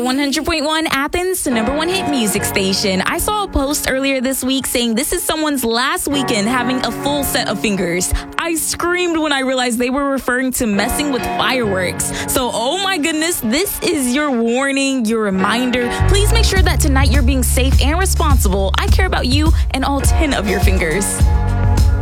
100.1 Athens, the number one hit music station. I saw a post earlier this week saying this is someone's last weekend having a full set of fingers. I screamed when I realized they were referring to messing with fireworks. So, oh my goodness, this is your warning, your reminder. Please make sure that tonight you're being safe and responsible. I care about you and all 10 of your fingers.